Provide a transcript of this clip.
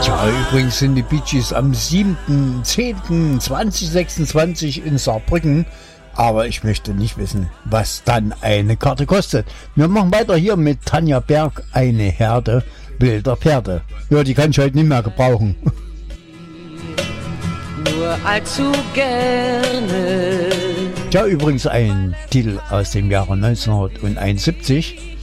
Übrigens sind die Bee Gees am 7.10.2026 in Saarbrücken. Aber ich möchte nicht wissen, was dann eine Karte kostet. Wir machen weiter hier mit Tanja Berg, eine Herde wilder Pferde. Ja, die kann ich heute nicht mehr gebrauchen. Nur allzu gerne. Ja, übrigens ein Titel aus dem Jahre 1971.